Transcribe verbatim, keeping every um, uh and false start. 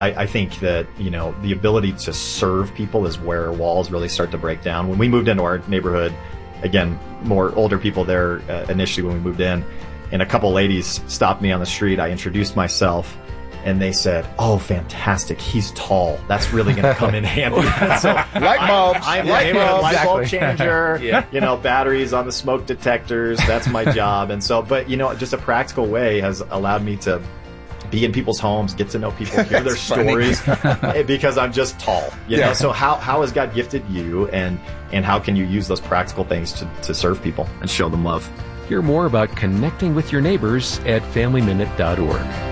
I, I think that, you know, the ability to serve people is where walls really start to break down. When we moved into our neighborhood, again, more older people there uh, initially when we moved in, and a couple ladies stopped me on the street. I introduced myself, and they said, "Oh, fantastic! He's tall. That's really going to come in handy." So light bulbs, I'm, I'm light, the neighborhood light bulb exactly. changer. Yeah. You know, batteries on the smoke detectors. That's my job. And so, but you know, just a practical way has allowed me to be in people's homes, get to know people, hear their stories, because I'm just tall. You Yeah. know, so how how has God gifted you, and and how can you use those practical things to to serve people and show them love? Hear more about connecting with your neighbors at family minute dot org.